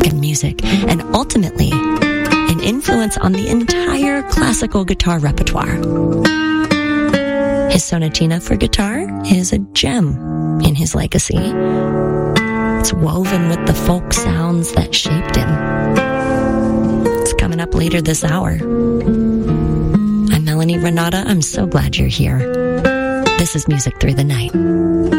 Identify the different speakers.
Speaker 1: and music, and ultimately an influence on the entire classical guitar repertoire. His sonatina for guitar is a gem in his legacy. It's woven with the folk sounds that shaped him. It's coming up later this hour. I'm Melanie Renata. I'm so glad you're here. This is Music Through the Night.